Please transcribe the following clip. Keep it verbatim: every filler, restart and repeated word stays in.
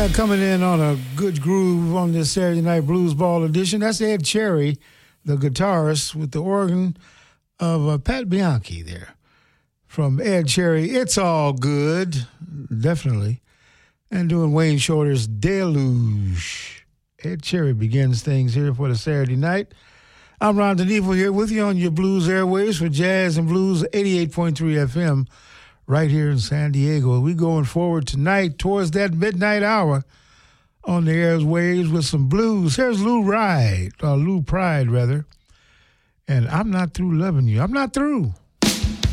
Yeah, coming in on a good groove on this Saturday Night Blues Ball edition. That's Ed Cherry, the guitarist, with the organ of uh, Pat Bianchi there. From Ed Cherry, It's All Good, definitely. And doing Wayne Shorter's Deluge. Ed Cherry begins things here for the Saturday night. I'm Ron DeNevo here with you on your Blues Airways for Jazz and Blues eighty-eight point three F M. Right here in San Diego. We're going forward tonight towards that midnight hour on the airwaves with some blues. Here's Lou Ride, or Lou Pride, rather. And I'm not through loving you. I'm not through.